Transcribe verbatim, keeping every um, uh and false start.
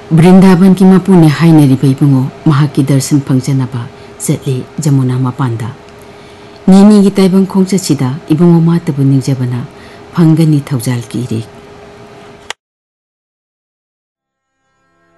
वृंदावन की मपुने हाइनरिबा इबुंगो महाकी दर्शन फंगजनबा चले जमुना मपानदा निनी की ताइबंग खोंगचसिदा इबुंगो मातबु निंगजबना फंगनी थौजाल की इरेक